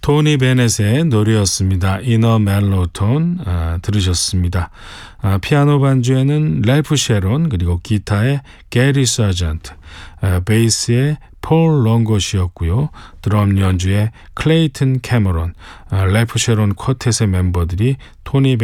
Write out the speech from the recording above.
토니 베넷의 노래였습니다. 이너 멜로톤 들으셨습니다. 피아노 반주에는 랄프 셰론, 그리고 기타의 게리 서전트, 베이스의 폴 롱것이었고요. 드럼 연주의 클레이튼 캐머런, 랄프 셰론 쿼텟의 멤버들이 토니